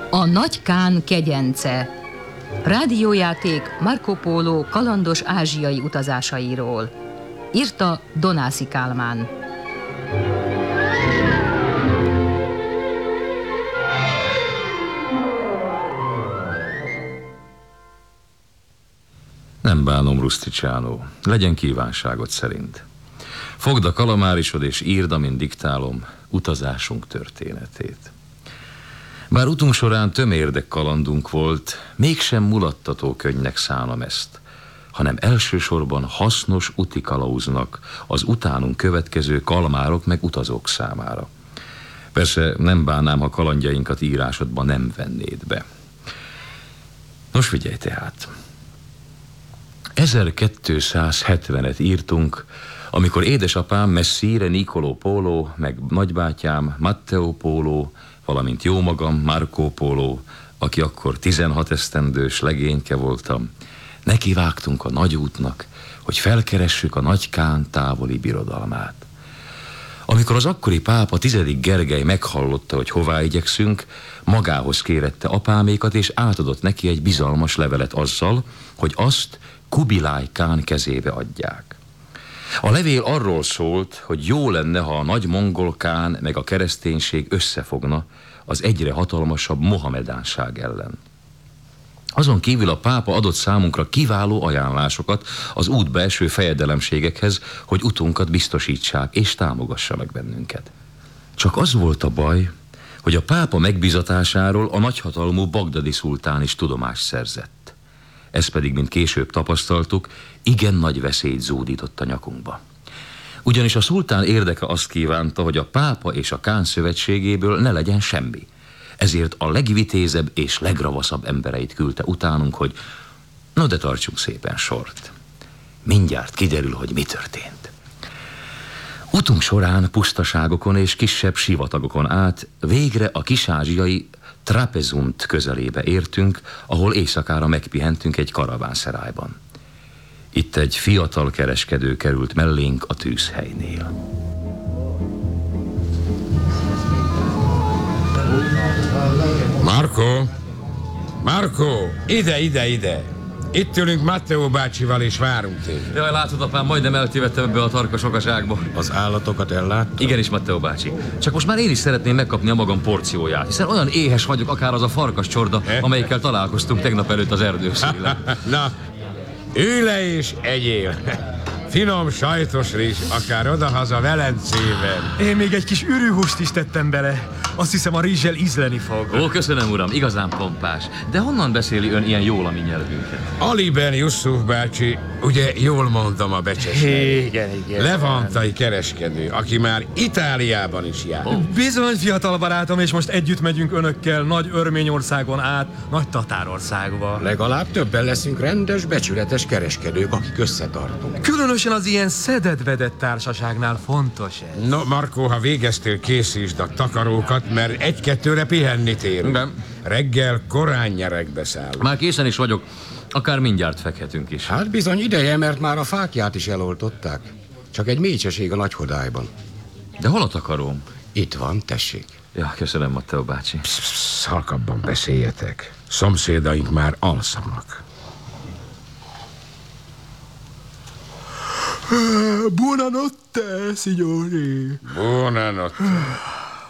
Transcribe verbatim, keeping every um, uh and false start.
A Nagy Kán kegyence. Rádiójáték Marco Polo kalandos ázsiai utazásairól. Írta Donászi Kálmán. Nem bánom, Rusticsiano, legyen kívánságot szerint. Fogd a kalamárisod és írd, amint diktálom, utazásunk történetét. Bár utunk során tömérdek kalandunk volt, mégsem mulattató könnynek szánom ezt, hanem elsősorban hasznos úti kalauznak az utánunk következő kalmárok meg utazók számára. Persze nem bánnám, ha kalandjainkat írásodba nem vennéd be. Nos, figyelj tehát! ezerkétszázhetvenet írtunk, amikor édesapám Messire Nicolò Polo, meg nagybátyám Matteo Polo, valamint jómagam Marco Polo, aki akkor tizenhat esztendős legényke voltam, nekivágtunk a nagy útnak, hogy felkeressük a Nagy Kán távoli birodalmát. Amikor az akkori pápa tizedik Gergely meghallotta, hogy hová igyekszünk, magához kérette apámékat, és átadott neki egy bizalmas levelet azzal, hogy azt Kubilai Kán kezébe adják. A levél arról szólt, hogy jó lenne, ha a nagy mongol kán meg a kereszténység összefogna az egyre hatalmasabb mohamedánság ellen. Azon kívül a pápa adott számunkra kiváló ajánlásokat az útba eső fejedelemségekhez, hogy utunkat biztosítsák és támogassanak bennünket. Csak az volt a baj, hogy a pápa megbízatásáról a nagyhatalmú bagdadi szultán is tudomást szerzett. Ez pedig, mint később tapasztaltuk, igen nagy veszélyt zúdított a nyakunkba. Ugyanis a szultán érdeke azt kívánta, hogy a pápa és a kán szövetségéből ne legyen semmi. Ezért a legvitézebb és legravaszabb embereit küldte utánunk, hogy no, de tartsunk szépen sort. Mindjárt kiderül, hogy mi történt. Utunk során pusztaságokon és kisebb sivatagokon át végre a kisázsiai Trapezunt közelébe értünk, ahol éjszakára megpihentünk egy karavánszerájban. Itt egy fiatal kereskedő került mellénk a tűzhelynél. Marco! Marco! Ide, ide, ide! Itt ülünk Matteo bácsival és várunk téged. Jaj, látod, apám, majdnem eltévedtem ebbe a tarka sokaságba. Az állatokat elláttam? Igenis, Matteo bácsi. Csak most már én is szeretném megkapni a magam porcióját, hiszen olyan éhes vagyok, akár az a farkascsorda, amelyikkel találkoztunk tegnap előtt az erdőszélen. Na, ülj le és egyél. Finom sajtos rizs, akár odahaza Velencében. Én még egy kis ürűhúst is tettem bele. Azt hiszem, a rizssel ízleni fog. Ó, köszönöm, uram, igazán pompás. De honnan beszéli ön ilyen jól a mi nyelvünket? Ali Ben Yusuf bácsi, ugye jól mondom a becses. Igen, igen. Levantai kereskedő, aki már Itáliában is jár. Oh. Bizony, fiatal barátom, és most együtt megyünk önökkel Nagy Örményországon át Nagy Tatárországba. Legalább többen leszünk rendes, becsületes kereskedők, akik összetartunk. Különösen az ilyen szedett-vedett társaságnál fontos ez. No, Marco, ha végeztél, készítsd a takarókat, mert egy-kettőre pihenni térünk. Nem. Reggel korán nyeregbe száll. Már készen is vagyok, akár mindjárt fekhetünk is. Hát bizony ideje, mert már a fákját is eloltották. Csak egy mécseség a nagy hodályban. De hol a takaróm? Itt van, tessék. Ja, köszönöm, Matteo bácsi. Psz, psz, halkabban beszéljetek. Szomszédaink már alszanak. Buonanotte, signori. Buonanotte.